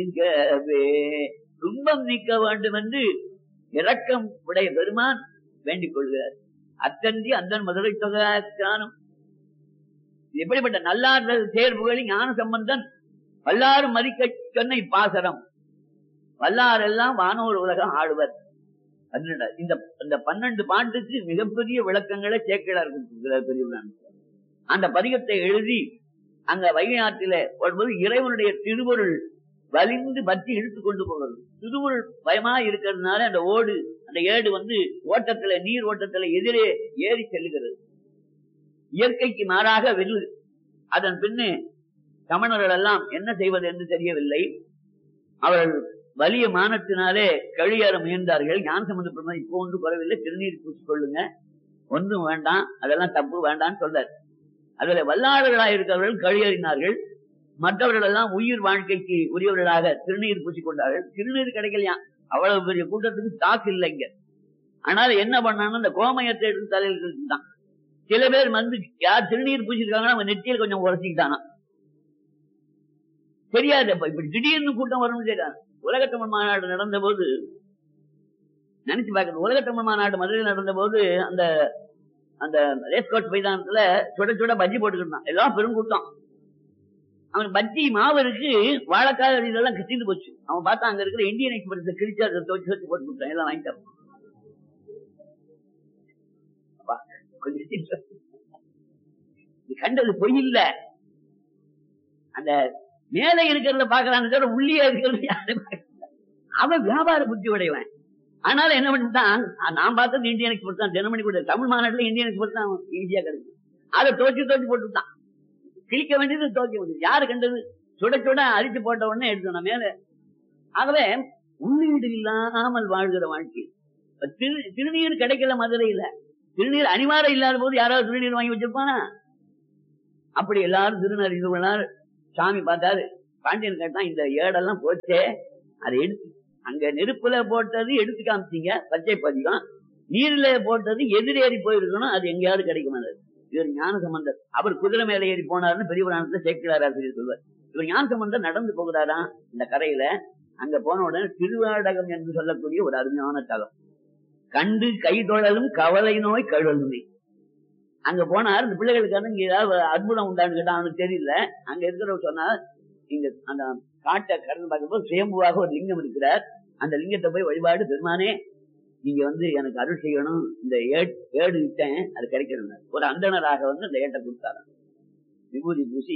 நீங்கவே துன்பம் நீக்க வேண்டும் என்று இரக்கம் உடைய பெருமான் வேண்டிக் கொள்கிறார். அத்தன்றி அந்தன் மதுரை தொகையானும் எப்படிப்பட்ட நல்லார்கள் சேர்வுகளில் ஞான சம்பந்தன் வல்லாறு மதிக்க சொன்ன இப்பாசரம் வல்லாரெல்லாம் வானோர் உலகம் ஆடுவர். இந்த 12 பாட்டுக்கு மிகப்பெரிய விளக்கங்களை சேக்கிழார் கொடுத்திருக்கிறார் பெரியவரான். அந்த பதிகத்தை எழுதி அங்க வைகை ஆற்றில வரும்போது இறைவனுடைய திருவருள் வலிந்து பற்றி இழுத்து கொண்டு போகிறது. திருவருள் பயமா இருக்கிறதுனால அந்த ஏடு ஓட்டத்துல நீர் ஓட்டத்துல எதிரே ஏறி செல்லுகிறது. இயற்கைக்கு மாறாக வெல்லு. அதன் பின்னு சமணர்கள் எல்லாம் என்ன செய்வது என்று தெரியவில்லை. அவர்கள் வலிய மானத்தினாலே கழியேற முயன்றார்கள். ஞான சம்பந்த பெருமான் இப்போ ஒன்று குறவில்லை, திருநீர் பூசிக்கொள்ளுங்க, ஒன்றும் வேண்டாம், அதெல்லாம் தப்பு வேண்டாம்னு சொல்றார். அதுல வல்லாளர்களாக இருக்கிறவர்கள் கழியறினார்கள். மற்றவர்கள் எல்லாம் உயிர் வாழ்க்கைக்கு உரியவர்களாக திருநீர் பூசிக்கொண்டார்கள். திருநீர் கிடைக்கலையா, அவ்வளவு பெரிய கூட்டத்துக்கு தாக்கு இல்லைங்க. ஆனால் என்ன பண்ணான்னு அந்த கோமயத்தை எடுத்து தலையில் தான் சில பேர் யார் திருநீர் பூசிருக்காங்கன்னா அவங்க நெற்றியில் கொஞ்சம் உரசிக்கிட்டானா தெரியாது. இப்படி திடீர்னு கூட்டம் வரும்னு தெரியாது. உலகத்தமிழ் மாநாடு நடந்த போது நினைச்சு பார்க்கணும். உலகத்தமிழ் மாநாடு மதுரையில் நடந்த போது அந்த ரேஸ்கோர்ஸ் மைதானத்துல சுட சுட பஜ்ஜி போட்டுக்கிட்டான். எல்லாம் பெருங்கூட்டம். அவன் பஜ்ஜி மாவருக்கு வாழைக்காய் இதெல்லாம் கிட்டிட்டு போச்சு. அவன் பார்த்தா அங்க இருக்கிற இந்தியன் எக்ஸ்பிரஸ் கிழிச்சு அதை தோச்சு வச்சு போட்டு கொடுத்தான். எல்லாம் வாங்கிட்டான். கண்டது பொய் இல்ல. அந்த மேலே இருக்கிறத பாக்குறான்னு உள்ளே இருக்கிறது அவன் வியாபார புத்தி உடையவன். ஆனாலும் என்ன பண்ணிட்டான், நான் பார்த்தது இந்தியன் எக்ஸ்பிரஸ் தான். தினமணி கூட தமிழ் மாநாட்டுல இந்தியன் எக்ஸ்பிரஸ் தான் ஈஸியா கிடைக்கும். அதை தோச்சு போட்டுட்டான். கிழிக்க வேண்டியது தோக்க வேண்டியது. யாரு கண்டது? சுட சுட அரிச்சு போட்ட உடனே எடுத்தோம் மேல. ஆகவே உள்ளீடு இல்லாமல் வாழ்கிற வாழ்க்கை. திருநீர் கிடைக்கல மதுரையில. திருநீர் அனிவாரம் இல்லாத போது யாராவது திருநீர் வாங்கி வச்சிருப்பானா? அப்படி எல்லாரும் திருநீர் சாமி பார்த்தாரு. பாண்டியன் கேட்டான், இந்த ஏடெல்லாம் போச்சே, அதை எடுத்து அங்க நெருப்புல போட்டது எடுத்து காமிச்சீங்க, பச்சை பதிகம். நீர்ல போட்டது எதிரேறி போயிருக்கணும், அது எங்கேயாவது கிடைக்குமா? இவர் ஞான சம்பந்தர். அவர் குதிரை மேல ஏறி போனாருன்னு பெரிய புராணத்துல சேக்கிழார் ஆசிரியர் சொல்வார். இவர் ஞான சம்பந்தர் நடந்து போகிறாராம் இந்த கரையில. அங்க போன உடனே திருவாடகம் என்று சொல்லக்கூடிய ஒரு அருமையான தலம். கண்டு கை தொழலும் கவலை நோய் கழுவுமே. அங்க போனார். இந்த பிள்ளைகளுக்கு இங்க ஏதாவது அற்புதம் உண்டான்னு கேட்டா அவனுக்கு தெரியல. அங்க இருக்கிறவர் சொன்னார், இங்க அந்த காட்டை கடந்து பார்க்கும்போது சுயம்புவாக ஒரு லிங்கம் இருக்கிறார். அந்த லிங்கத்தை போய் வழிபாடு, பெருமானே நீங்க எனக்கு அருள் செய்யணும், இந்த ஏடு விட்டேன், அது கிடைக்கிறது. ஒரு அந்தணராக அந்த ஏட்டை கொடுத்தாரு. விபூதி பூசி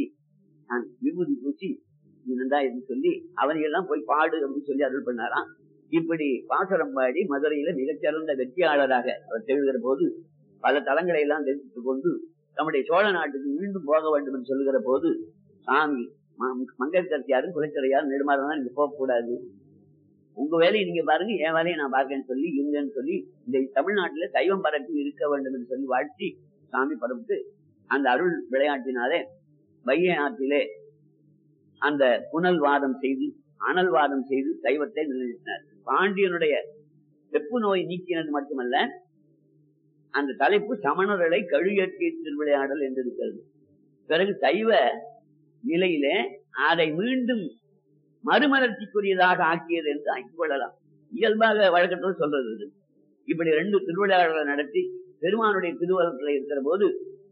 நன்றா என்று சொல்லி அவனையெல்லாம் போய் பாடு அப்படின்னு சொல்லி அருள் பண்ணாராம். இப்படி பாசரம் பாடி மதுரையில மிகச்சிறந்த வெற்றியாளராக அவர் திகழ்கிற போது பல தலங்களை எல்லாம் தெரிவித்துக் கொண்டு நம்முடைய சோழ நாட்டுக்கு மீண்டும் போக வேண்டும் என்று சொல்லுகிற போது சாமி மங்கையர்க்கரசியாரும் குலச்சிறையாரும் நெடுமாறதான் நீங்க போகக்கூடாது, உங்க வேலையை நீங்க பாருங்க, என் வேலையை நான் பார்க்கன்னு சொல்லி இருங்கன்னு சொல்லி இந்த தமிழ்நாட்டில சைவம் பரப்பி இருக்க வேண்டும் என்று சொல்லி வாழ்த்தி சாமி பரப்பிட்டு அந்த அருள் விளையாட்டினாலே வைகை ஆற்றிலே அந்த புனல் வாதம் செய்து அனல் வாதம் செய்து சைவத்தை நிலைநிறுத்தினார். பாண்டியனுடைய வெப்பு நோய் நீக்கினது மட்டுமல்ல, அந்த தலைப்பு சமணர்களை கழியற்கை திருவிளையாடல் என்று இருக்கிறது. பிறகு சைவ நிலையிலே அதை மீண்டும் மறுமலர்ச்சிக்குரியதாக ஆக்கியது என்று ஆக்கிக் கொள்ளலாம். இயல்பாக வழக்கத்தில் சொல்றது. இப்படி 2 திருவிளையாடல்களை நடத்தி பெருமானுடைய திருவள்ளத்தில் இருக்கிற போது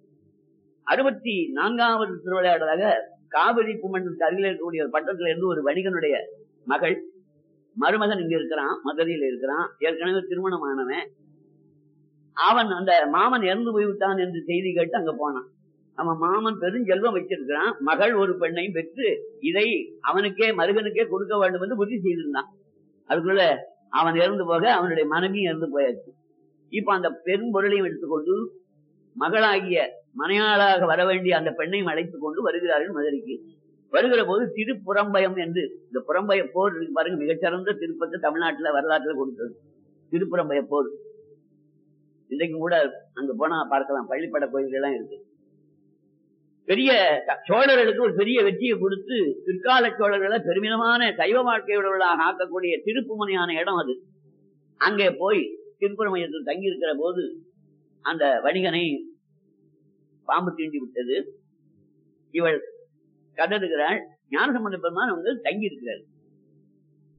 64வது திருவிளையாடலாக காவிரி பூமண்டலத்துக்கு அருகில் இருக்கக்கூடிய ஒரு பட்டத்துல இருந்து ஒரு வணிகனுடைய மகள் மருமகன் இங்க இருக்கிறான், மதுரையில இருக்கிறான், ஏற்கனவே திருமணமானவன். அவன் அந்த மாமன் இறந்து போய்விட்டான் என்று செய்தி கேட்டு அங்க போனான். அவன் மாமன் பெருஞ்செல்வம் வச்சிருக்கிறான், மகள் ஒரு பெண்ணையும் பெற்று இதை அவனுக்கே மருகனுக்கே கொடுக்க வேண்டும் என்று புத்தி செய்திருந்தான். அதுக்குள்ள அவன் இறந்து போக அவனுடைய மனைவியும் இறந்து போயாச்சு. இப்ப அந்த பெரும் பொருளையும் எடுத்துக்கொண்டு மகளாகிய மனையாளாக வர வேண்டிய அந்த பெண்ணையும் அழைத்துக் கொண்டு வருகிறார்கள் மதுரைக்கு. வருகிற போது திருப்புறம்பயம் என்று இந்த புறம்பய போர் பாருங்க, மிகச்சிறந்த திருப்பத்தை தமிழ்நாட்டுல வரலாற்றுல கொடுத்தது திருப்புறம்பய போர். இன்றைக்கும் கூட அங்க போனா பார்க்கலாம், பள்ளிப்பட கோயில்கள் எல்லாம் இருக்கு. பெரிய சோழர்களுக்கு ஒரு பெரிய வெற்றியை கொடுத்து பிற்கால சோழர்களை பெருமிதமான சைவ வாழ்க்கையுள்ளவர்களாக ஆக்கக்கூடிய திருப்புமனையான இடம் அது. அங்கே போய் திருப்புறமையத்தில் தங்கி இருக்கிற போது அந்த வணிகனை பாம்பு தீண்டி விட்டது. இவள் கதறுகிறாள். ஞானசம்பந்த பெருமான் தங்கி இருக்கிறார்.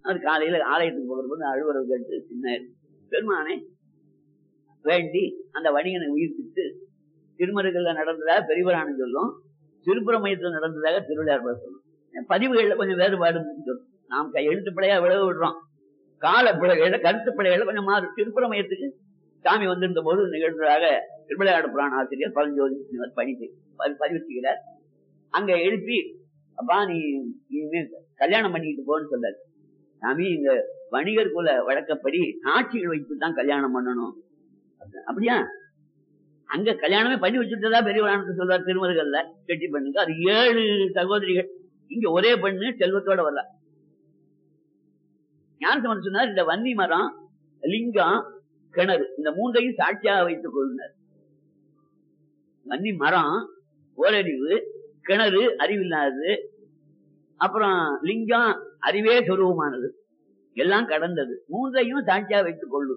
அது காலையில ஆலயத்துக்கு போகிறபோது அழுவரவு கேட்டு சின்ன பெருமானை வேண்டி அந்த வணிகனை உயிர்ப்பித்து திருமருகல்ல நடந்ததாக பெரியவரானு சொல்லும், திருப்புறமயத்தில் நடந்ததாக திருவிளையாட சொல்லும். பதிவுகள்ல கொஞ்சம் வேறுபாடு சொல்லும். நாம் எழுத்து பிழையா விளைவு விடுறோம், கால பிழைகள கருத்து பிழைகளை கொஞ்சம் மாறும். திருப்புறமயத்துக்கு சாமி வந்திருந்த போது நிகழ்ந்ததாக திருவிளையாடு புராண ஆசிரியர் பழஞ்சோதி பதிவு செய்கிறார். அங்க எழுப்பி, அப்பா நீ இனிமே கல்யாணம் பண்ணிட்டு போன்னு சொல்லாரு. சாமி இங்க வணிகர் குல வழக்கப்படி சாட்சிகள் வைத்துதான் கல்யாணம் பண்ணணும். அப்படியா? அங்க கல்யாணமே பண்ணி வச்சுட்டதா பெரியவரானு சொல்றார் திருமருகல்ல. கெட்டி பண்ணுங்க, அது 7 சகோதரிகள். இங்க ஒரே பெண்ணு செல்வத்தோட வரல. ஞானசம்பந்தர் சொன்னார், இந்த வன்னி மரம், லிங்கம், கிணறு இந்த 3ஐயும் சாட்சியாக வைத்துக் கொள்ளுனர். வன்னி மரம் ஓரறிவு, கிணறு அறிவில்லாதது, அப்புறம் லிங்கம் அறிவே சொரூபமானது, எல்லாம் கடந்தது. 3ஐயும் சாட்சியாக வைத்துக் கொள்ளும்.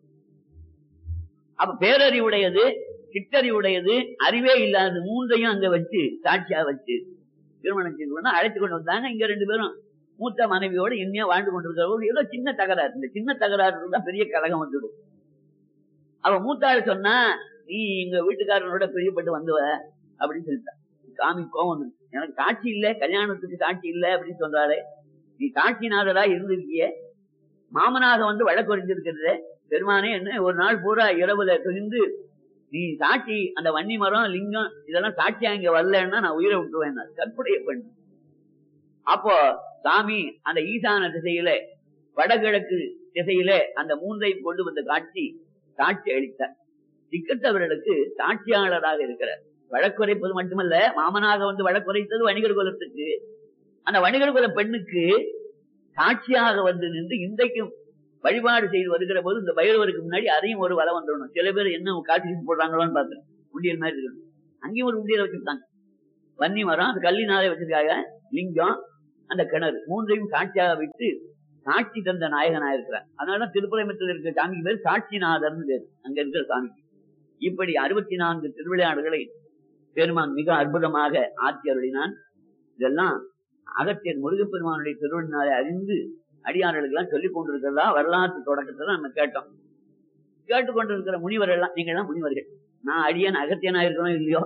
அப்ப பேரறிவுடையது, சிற்றறிவுடையது, அறிவே இல்லாதது 3ஐயும் அங்க வச்சு சாட்சியா வச்சு திருமணம் செய்து அழைத்து கொண்டு வந்தாங்க. இங்க 2 பேரும் மூத்த மனைவியோடு இனிமையா வாழ்ந்து கொண்டிருக்கிற ஏதோ சின்ன தகராறு. இந்த சின்ன தகராறு தான் பெரிய கலகம் வந்துடும். அவ மூத்தாள் சொன்னா, நீ எங்க வீட்டுக்காரனோட பிரியப்பட்டு வந்துவ அப்படின்னு சொல்லிட்டான். சாமி கோவம், எனக்கு சாட்சி இல்ல, கல்யாணத்துக்கு சாட்சி இல்ல அப்படின்னு சொல்றாரு. நீ சாட்சிநாதரா இருந்திருக்கிய, மாமனாக வந்து வழக்குரைஞ்சிருக்கிறது. பெருமானே என்ன ஒரு நாள் பூரா இரவுல துணிந்து நீ சாட்சி, அந்த வன்னி மரம், லிங்கம் இதெல்லாம் சாட்சியா இங்க வரலன்னா நான் உயிரை விட்டுருவேன். கற்புடைய பெண். அப்போ சாமி அந்த ஈசான திசையில, வடகிழக்கு திசையில அந்த 3ஐயும் கொண்டு வந்த காட்சி சாட்சி அளித்தார். திக்கத்தவர்களுக்கு சாட்சியாளராக இருக்கிறார். வழக்குரைப்பது மட்டுமல்ல, மாமனாக வந்து வழக்குரைத்தது வணிகர் குலத்துக்கு. அந்த வணிகர் குல பெண்ணுக்கு சாட்சியாக வந்து நின்று இன்றைக்கும் வழிபாடு செய்து வருகிற போது இந்த பைரவருக்கு முன்னாடி அதையும் ஒரு வலை வந்துடணும். சில பேர் என்ன காட்சி போடுறாங்களோன்னு பாக்குறேன். உண்டியல் மாதிரி இருக்கணும். அங்கேயும் ஒரு உண்டியலை வச்சிருக்காங்க. வன்னி மரம், அந்த கல்லினாலே வச்சிருக்காங்க, லிங்கம், அந்த கிணறு 3ஐயும் சாட்சியாக வைத்து சாட்சி தந்த நாயகனாக இருக்கிறார். அதனாலதான் திருப்புறமத்தில் இருக்கிற சாமிக்கு பேர் சாட்சிநாதர்னு பேர். அங்க இருக்கிற சாமிக்கு இப்படி 64 திருவிளையாடுகளை பெருமான் மிக அற்புதமாக ஆட்சி அருளினான். இதெல்லாம் அகத்தியர் முருகப்பெருமானுடைய திருவிழாவை அறிந்து அடியார்களுக்கு எல்லாம் சொல்லிக் கொண்டிருக்கிறதா வரலாற்று தொடக்கத்தை நம்ம கேட்டோம். கேட்டுக்கொண்டிருக்கிற முனிவர்கள் எல்லாம், நீங்க எல்லாம் முனிவர்கள், நான் அடியன் அகத்தியனா இருக்கணும் இல்லையோ,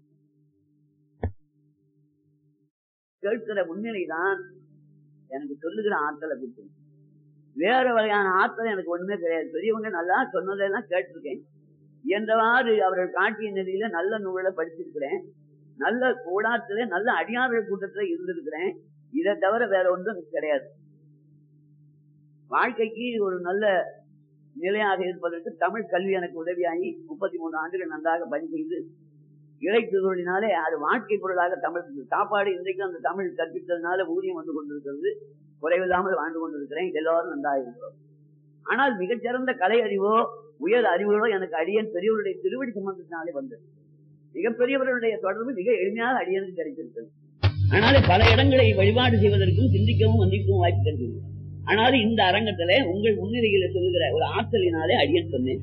கேட்கிற முன்னிலைதான் எனக்கு சொல்லுகிற ஆற்றலை பற்றி. வேற வகையான ஆற்றல் எனக்கு ஒண்ணுமே கிடையாது. பெரியவங்க நல்லா சொன்னதெல்லாம் கேட்டிருக்கேன். என்றவாறு அவர்கள் காட்டிய நிலையில நல்ல நூலை படிச்சிருக்கிறேன். நல்ல கூடாரத்துல நல்ல அடியார்கள் கூட்டத்துல இருந்திருக்கிறேன். இதை தவிர வேற ஒன்றும் கிடையாது. வாழ்க்கைக்கு ஒரு நல்ல நிலையாக இருப்பதற்கு தமிழ் கல்வி எனக்கு உதவியாகி 33 ஆண்டுகள் நன்றாக பணி செய்து இறைத்துதலினாலே அது வாழ்க்கை பொருளாக தமிழ் சாப்பாடு இன்றைக்கு அந்த தமிழ் கற்பித்ததுனால ஊதியம் வந்து கொண்டிருக்கிறது. குறைவில்லாமல் வாழ்ந்து கொண்டிருக்கிறேன். எல்லாரும் நன்றாக இருக்கிறோம். ஆனால் மிகச்சிறந்த கலை அறிவோ உயர் அறிவுகளோ எனக்கு அடியன் பெரியவருடைய திருவடி சம்பந்தத்தினாலே வந்தது. மிகப்பெரியவர்களுடைய தொடர்பு மிக எளிமையாக அடியனுக்கு கிடைத்திருக்கிறது. ஆனாலே பல இடங்களை வழிபாடு செய்வதற்கும் சிந்திக்கவும் வந்திக்கவும் வாய்ப்பு கிடைக்கிறது. ஆனாலும் இந்த அரங்கத்துல உங்கள் முன்னிலையில சொல்லுகிற ஒரு ஆற்றலினாலே அடியன் சொன்னேன்.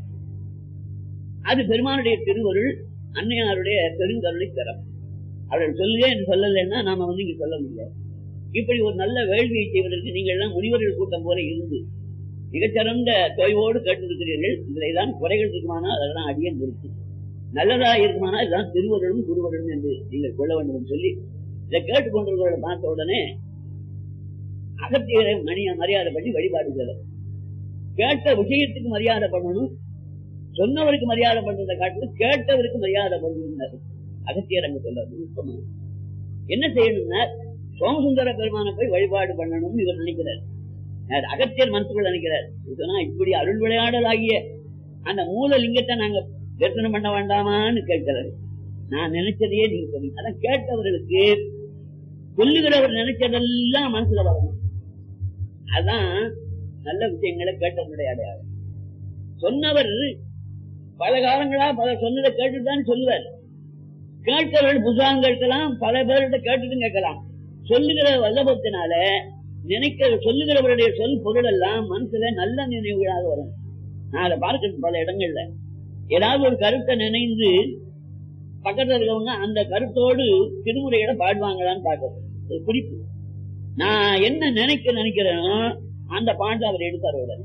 அது பெருமானுடைய திருவருள், அன்னையாருடைய பெருங்கருளை தரம். அவர்கள் சொல்லுங்க என்று சொல்லலைன்னா நாம வந்து இங்க சொல்ல முடியாது. இப்படி ஒரு நல்ல வேள்வியை செய்வதற்கு நீங்கள் எல்லாம் முனிவர்கள் கூட்டம் போல இருந்து மிகச்சிறந்த தொய்வோடு கேட்டிருக்கிறீர்கள். இதுலதான் குறைகள் இருக்குமானால் அதெல்லாம் அடியன் இருக்கு, நல்லதா இருக்குமானால் இதுதான் திருவருளும் குருவருளும் என்று நீங்கள் கொள்ள வேண்டும் சொல்லி இதை கேட்டுக்கொண்டிருக்கிறத பார்த்த உடனே அகத்தியரை மரியாதை பண்ணி வழிபாடு செய்யணும். கேட்ட விஷயத்துக்கு மரியாதை பண்ணணும். சொன்னவருக்கு மரியாதை பண்றதை காட்டிலும் கேட்டவருக்கு மரியாதை பண்ணணும். அகத்தியர் அங்க சொல்ல என்ன செய்யணும்னா, சோமசுந்தர பெருமானை போய் வழிபாடு பண்ணணும்னு இவர் நினைக்கிறார். அகத்தியர் மனசுக்குள்ள நினைக்கிறார். சொன்னா இப்படி அருள் விளையாடல் ஆகிய அந்த மூல லிங்கத்தை நாங்க தரிசனம் பண்ண வேண்டாமான்னு கேட்கிறாரு. நான் நினைச்சதையே நீங்க சொல்லுங்க. அதான் கேட்டவர்களுக்கு சொல்லுகிறவர் நினைச்சதெல்லாம் மனசுல வரணும். அதான் நல்ல விஷயங்களை கேட்டவருடைய அடையாளம். சொன்னவர் பல காலங்களா பல சொன்னதை கேட்டுதான் சொல்லுவார். கேட்டவர்கள் புத்தகம் கேட்கலாம், பல பேர்கிட்ட கேட்டுட்டும் கேட்கலாம். சொல்லுகிற வல்லபத்தினால சொல்லுகிறவருடைய சொல் பொருள் எல்லாம் மனசுல நல்ல நினைவுகளாக வரும். நான் அதை பார்க்க பல இடங்கள்ல ஏதாவது ஒரு கருத்தை நினைந்து பக்கத்துல இருக்கவங்க அந்த கருத்தோடு திருமுறையிட பாடுவாங்களான்னு பார்க்கணும். ஒரு குறிப்பு. நான் என்ன நினைக்கிறேனோ அந்த பாட்டு அவர் எடுத்தார் உடனே.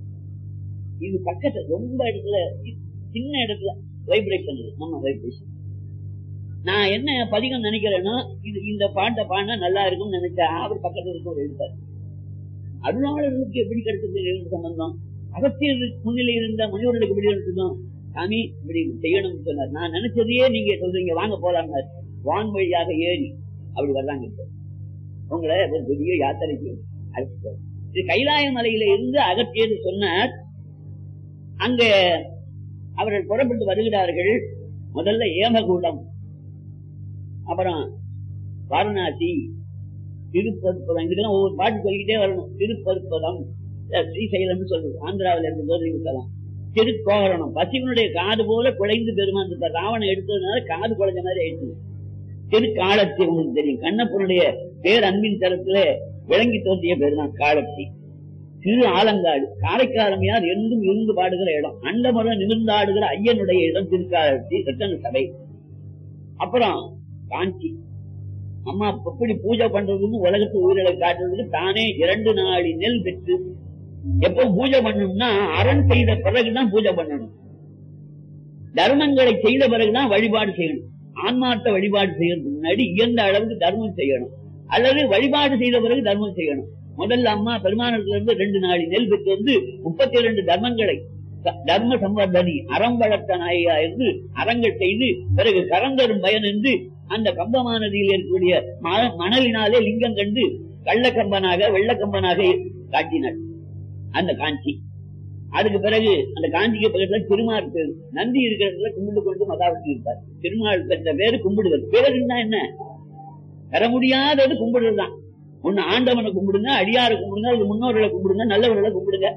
இது பக்கத்துல ரொம்ப இடத்துல சின்ன இடத்துல வைப்ரேஷன் நம்ம வைப்ரேஷன். நான் என்ன பதிகம் நினைக்கிறேன்னா இது இந்த பாட்டை பாடினா நல்லா இருக்கும்னு நினைச்சா அவர் பக்கத்துல இருக்க ஒரு எடுத்தார். அருளாளர்களுக்கு எப்படி கிடைச்சது சம்பந்தம்? அகத்தியர் முன்னிலை இருந்த மனிதர்களுக்கு எப்படி எடுத்ததும் சாமி இப்படி செய்யணும்னு சொன்னார். நான் நினைச்சதையே நீங்க சொல்றீங்க, வாங்க போலாம். வான் வழியாக ஏறி அப்படி வர்றாங்க. இப்போ உங்களை ஒரு பெரிய யாத்திரைக்கு அழைச்சிட்டு கைலாய மலையில இருந்து அகத்தியர் சொன்னார். அங்க அவர்கள் புறப்பட்டு வருகிறார்கள். முதல்ல ஏமகூடம், அப்புறம் வாரணாசி, திருப்பருப்பதம். இதுக்கெல்லாம் ஒவ்வொரு பாட்டு சொல்லிக்கிட்டே வரணும். திருப்பருப்பதம், ஸ்ரீசைலம் சொல்றது ஆந்திராவில இருந்து. திருக்கோகரணம், பசிவனுடைய காது போல குழைந்து பெருமான் இருப்பார். ராவணன் எடுத்ததுனால காது குழைஞ்ச மாதிரி ஆயிடுச்சு. திருக்காலத்தி உங்களுக்கு தெரியும், கண்ணப்பனுடைய பேர் அன்பின் தரத்துல விளங்கி தோன்றிய பேர் தான் காலத்தி. திரு ஆலங்காடு, காரைக்காலமையார் என்றும் இருந்து பாடுகிற இடம். அண்டமுடன் நிமிர்ந்தாடுகிற ஐயனுடைய இடம் திருக்காலத்தி ரத்தன சபை. அப்புறம் காஞ்சி, அம்மா எப்படி பூஜை பண்றதுன்னு உலகத்து உயிரிழை காட்டுறதுக்கு தானே 2 நாளி நெல் பெற்று எப்ப பூஜை பண்ணணும்னா அரண் செய்த பிறகுதான் பூஜை பண்ணணும். தர்மங்களை செய்த பிறகுதான் வழிபாடு செய்யணும். ஆன்மார்த்த வழிபாடு செய்யறதுக்கு முன்னாடி இயந்த அளவுக்கு தர்மம் செய்யணும், அல்லது வழிபாடு செய்த பிறகு தர்மம் செய்யணும். முதல்ல அம்மா பெருமானத்துல இருந்து 2 நாளி நெல் பெற்று வந்து 32 தர்மங்களை தர்ம சம்பர்தனி அறம் வளர்த்த நாயா என்று அறங்கள் செய்து பிறகு கரந்தரும் பயன் என்று அந்த கம்பமானதியில் இருக்கக்கூடிய மணலினாலே லிங்கம் கண்டு கள்ளக்கம்பனாக வெள்ளக்கம்பனாக காட்டினார் அந்த காஞ்சி. அதுக்கு பிறகு அந்த காஞ்சிக்கு பக்கத்துல திருமால் பேரு நந்தி இருக்கிறதுல கும்பிட்டு கொண்டு மகாவதி இருப்பார். திருமால் பெற்ற பேரு கும்பிடுவது. பேருன்னா என்ன? பெற முடியாதது கும்பிடுறதுதான். ஒண்ணு ஆண்டவனை கும்பிடுங்க, அடியாரை கும்பிடுங்க, அது முன்னோர்களை கும்பிடுங்க, நல்லவர்களை கும்பிடுங்க.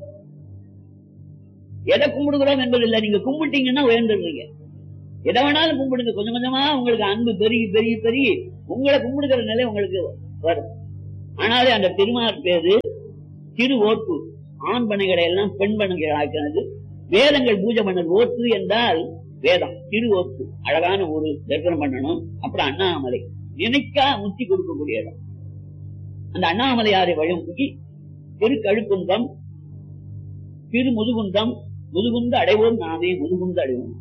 எதை கும்பிடுகிறோம் என்பது இல்லை. நீங்க கும்பிட்டீங்கன்னா உயர்ந்துடுறீங்க. எதை வேணாலும் கும்பிடுங்க. கொஞ்சம் கொஞ்சமா உங்களுக்கு அன்பு பெருகி பெருகி பெருகி உங்களை கும்பிடுகிற நிலை உங்களுக்கு வரும். ஆனாலே அந்த திருமால் பேரு திரு ஓட்டு. ஆண் பனைகளை எல்லாம் பெண் பனைகள் ஆக்கினது. வேதங்கள் பூஜை பண்ணது. ஓட்டு என்றால் வேதம். திரு ஓட்டு அழகான ஒரு தரிசனம் பண்ணணும். அப்புறம் அண்ணாமலை நினைக்கா முத்தி கொடுக்கக்கூடிய இடம். அந்த அண்ணாமலையாரை வழிமுகி திருக்கழுக்குன்றம், திரு முதுகுன்றம், முதுகுந்து அடைவோம் நாமே முதுகுந்து அடைவோம்.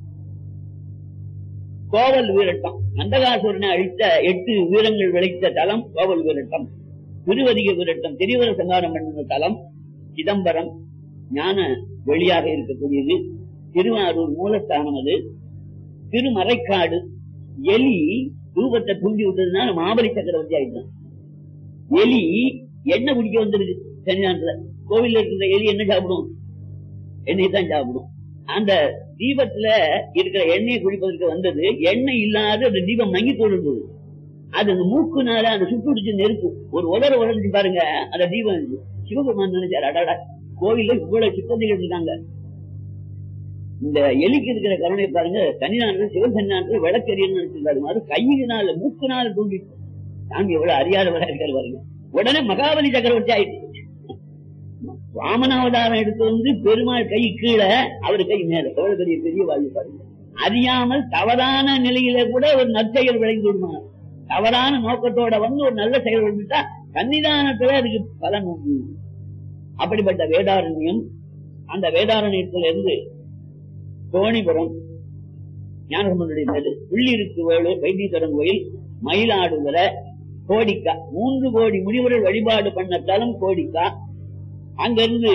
கோவல் வீரட்டம், அந்தகாசுரனை அழித்த 8 வீரங்கள் விளைத்த தலம் கோவல் வீரட்டம். திருவதிக வீரட்டம், திரிவர சங்காரம் பண்ணுற தலம் சிதம்பரம், ஞான வெளியாக இருக்கக்கூடியது. திருவாரூர் மூலஸ்தானம் அது. திருமறைக்காடு, எலி ரூபத்தை தூண்டி விட்டதுனால மாபலி சக்கரவர்த்தி ஆயிட்டான். எலி எண்ணெய் குடிக்க வந்துருக்கு சன்னிதானத்துல. கோவில்ல இருக்கிற எலி என்ன சாப்பிடும்? எண்ணெய் தான் சாப்பிடும். அந்த தீபத்துல இருக்கிற எண்ணெயை குடிப்பதற்கு வந்தது. எண்ணெய் இல்லாத அந்த தீபம் மங்கி தோன்றது. அது அந்த மூக்குனால அந்த சுட்டுடிச்சு நெருப்பு ஒரு உடஞ்சு பாருங்க. அந்த தீபம் சிவபெருமான் நினைச்சாரு, அடாடா கோவில்ல இவ்வளவு சிப்பந்திகள் இருக்காங்க, இந்த எலிக்கு இருக்கிற கருணை பாருங்க. சன்னிதானத்துல சிவ சன்னிதானத்துல விளக்கறியன்னு நினைச்சிருக்காரு. அது கையினால மூக்குனால தூண்டிட்டு சாமி எவ்வளவு அறியாதவரா இருக்காரு பாருங்க. உடனே மகாபலி சக்கரவர்த்தி ஆயிடுச்சு. வாமனாவதாரம் எடுத்து வந்து பெருமாள் கை கீழே, அவரு கை மேல. எவ்வளவு பெரிய பெரிய வாழ்வு பாருங்க. அறியாமல் தவறான நிலையில கூட ஒரு நற்செயல் விளைந்து விடுவாங்க. தவறான நோக்கத்தோட வந்து ஒரு நல்ல செயல் விழுந்துட்டா சன்னிதானத்துல அதுக்கு பலன் உண்டு. அப்படிப்பட்ட வேதாரண்யம். அந்த வேதாரண்யத்துல இருந்து தோணிபுரம், ஞானசம்பந்தனுடைய மேடு, உள்ளிருக்கு வேலூர், வைத்தீஸ்வரன் கோயில், மயிலாடுதுறை, கோடிக்கா. 3 கோடி முனிவர்கள் வழிபாடு பண்ண தலம் கோடிக்கா. அங்கிருந்து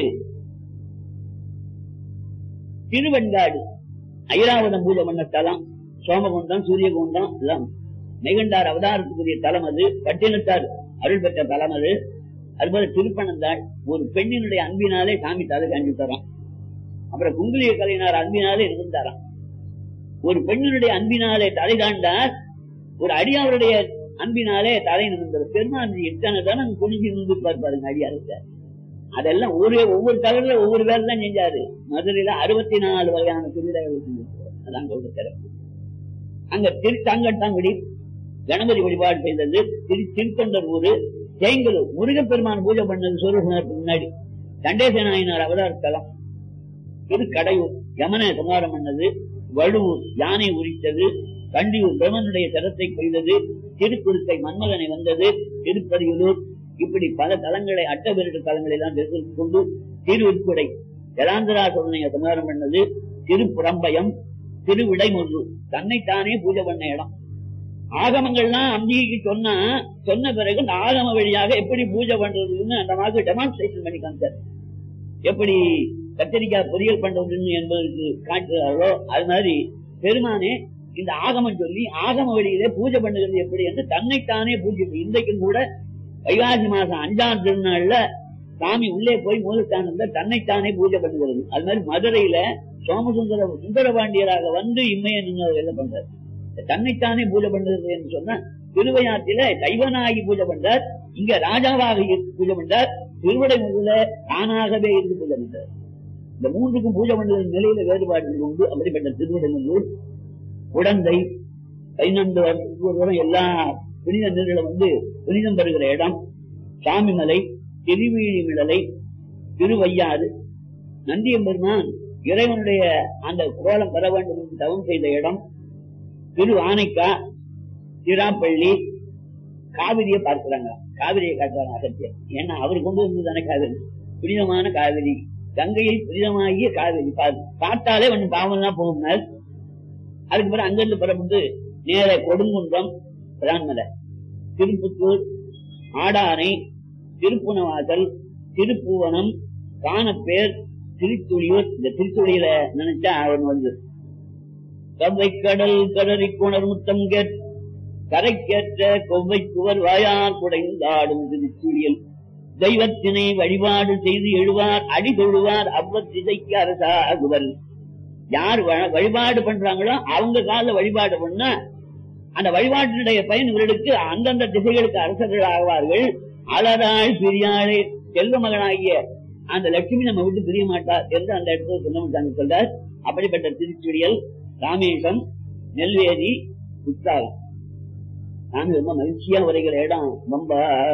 திருவெண்காடு, ஐராவதம் பூஜை பண்ண தலம். சோமகுண்டம், சூரியகுண்டம் எல்லாம் மெய்கண்டார் அவதாரத்துக்குரிய தலம் அது. பட்டினத்தார் அருள் பெற்ற தலம் அது. அதுபோல திருப்பனந்தாள், ஒரு பெண்ணினுடைய அன்பினாலே சாமி தலை காண்பி தரான். அப்புறம் குங்குலிய கலைஞர் அன்பினாலே இருந்தாராம். ஒரு பெண்ணினுடைய அன்பினாலே தலை தாண்டார், ஒரு அடியாருடைய அன்பினாலே தலை நின்றார். பெருமான் எத்தனை தானே குனிஞ்சு நின்று பார்ப்பாருங்க அடியாருக்கு. அதெல்லாம் ஒவ்வொரு தகவல ஒவ்வொரு வேலை தான் செஞ்சாரு. மதுரையில 64 வகையான திருவிழாக்கள் செஞ்சிருக்காரு. அதான் சிறப்பு. அங்க திருத்தாங்கட்டாங்குடி கணபதி வழிபாடு செய்தது. திருத்தொண்டர் ஊரு, தேங்கலூர் முருகப்பெருமான் பூஜை பண்ணது சூரியசனத்துக்கு முன்னாடி. கண்டேச நாயனார் அவதாரத்தலம். திருக்கடையூர் யமனை சம்ஹாரம் பண்ணது. வழுவூர் யானை உரித்தது. கண்டியூர் பிரம்மனுடைய சரத்தை கொய்தது. திருக்குறுக்கை மன்மதனை வந்தது. திருப்பதியூர் இப்படி பல தலங்களை அட்டபெருட்டு தலங்களை எல்லாம் தெரிந்து கொண்டு திருவிற்குடை ஜலாந்தரா சோதனையை சமாதானம் பண்ணது திருப்புறம்பயம் திருவிடைமுறு தன்னைத்தானே பூஜை பண்ண இடம். ஆகமங்கள்லாம் அம்பிகைக்கு சொன்ன பிறகு இந்த ஆகம வழியாக எப்படி பூஜை பண்றதுன்னு அந்த மாதிரி டெமான்ஸ்ட்ரேஷன் பண்ணி காமிச்சார். எப்படி கத்திரிக்காய் பொரியல் பண்றதுன்னு என்பதற்கு காட்டுறாரோ அது மாதிரி பெருமானே இந்த ஆகமம் சொல்லி ஆகம வழியிலே பூஜை பண்ணுகிறது எப்படி என்று தன்னைத்தானே பூஜை. இன்றைக்கும் கூட வைகாசி மாசம் 5ஆம் திருநாள்ல சாமி உள்ளே போய் மூலஸ்தானத்துல தன்னைத்தானே பூஜை பண்ணுகிறது. அது மாதிரி மதுரையில சுந்தரபாண்டியராக வந்து இம்மையை நின்று பண்றார். தன்னைத்தானே பூஜை பண்றது என்று சொன்னா திருவையாற்றில கைவனாகி பூஜை பண்றார், இங்க ராஜாவாக பூஜை பண்றார், திருவிடை முதல தானாகவே இருந்து பூஜை பண்றார். இந்த மூன்றுக்கும் பூஜை பண்றது நிலையில வேறுபாடு உண்டு. அப்படிப்பட்ட திருவிடைமுதூர் குடந்தை 15 வருஷத்துக்கு ஒரு தரம் எல்லா புனித நீர்களும் வந்து புனிதம் பெறுகிற இடம். சாமிமலை, திருவீழிமிழலை, திருவையாறு, நந்தியம்பெருமான் இறைவனுடைய அந்த கோலம் பெற வேண்டும் என்று தவம் செய்த இடம். திரு ஆனைக்கா, திராப்பள்ளி, காவிரியை பார்க்கிறாங்க, காவிரியை காட்டுறாங்க அகத்தியர். ஏன்னா அவர் கொண்டு வந்ததுதானே காவிரி, புனிதமான காவிரி, கங்கையை புனிதமாகிய காவிரி பார்த்தாலே ஒண்ணு பாவம் தான் போகும்னார். அதுக்கு பிறகு அங்கிருந்து புறப்பட்டு நேர கொடுங்குன்றம், பிரான்மலை, திருப்புத்தூர், ஆடானை, திருப்புனவாசல், திருப்புவனம், காணப்பேர், திருத்துளியூர். இந்த திருத்துளியில நினைச்சா அவன் வந்து கவ்வை கடல் கடறி குணர் முத்தம் கரைக்கேற்ற கொவ்வை குவர் வாயார் குடைந்தாடும் திருத்துளியல் தெய்வத்தினை வழிபாடு செய்து எழுவார் அடி தொழுவார் அவ்வத்திசைக்கு அரசாகுவர். யார் வழிபாடு பண்றாங்களோ அவங்க கால வழிபாடு பண்ணா அந்த வழிபாட்டினுடைய பயன் இவர்களுக்கு அந்தந்த திசைகளுக்கு அரசர்கள் ஆவார்கள். அலராள் பிரியாளை செல்வ மகனாகிய அந்த லட்சுமி நம்ம விட்டு பிரிய மாட்டார் என்று அந்த இடத்துல சொன்ன சொல்றார். அப்படிப்பட்ட திருச்சுடியல், ராமேசம், நெல்வேலி, குற்றாலம். நான் ரொம்ப மகிழ்ச்சியா உரைகிற இடம் ரொம்ப